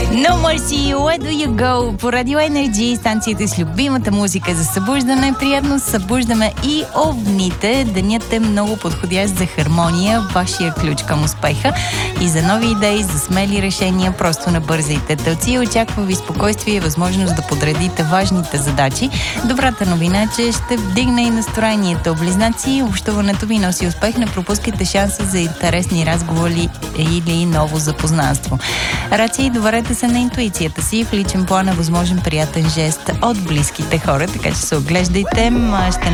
No Mercy, Where Do You Go? По Радио Energy, станцията с любимата музика за събуждане. Приятно събуждаме и овните. Денят е много подходящ за хармония, вашия ключ към успеха и за нови идеи, за смели решения. Просто набързайте. Телци, очаква ви спокойствие и възможност да подредите важните задачи. Добрата новина е, че ще вдигне и настроението. Близнаци, общуването ви носи успех. Не пропускайте шанса за интересни разговори или ново запознанство. Раци, доверете се на интуицията си. В личен план е възможен приятен жест от близките хора, така че се оглеждайте. Ще